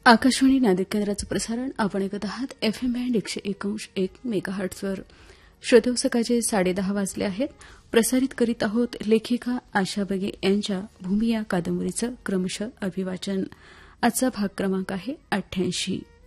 आकाशवाणी नांदेड केंद्राचं प्रसारण आपण ऐकत आहात एफएम बँड 101.1 मेगाहर्ट्झवर. श्रोते सकाळचे 10:30 वाजले आहेत. प्रसारित करीत आहोत लेखिका आशा बगे यांच्या भूमी या कादंबरीचं क्रमशः अभिवाचन. आजचा भाग क्रमांक आहे 88.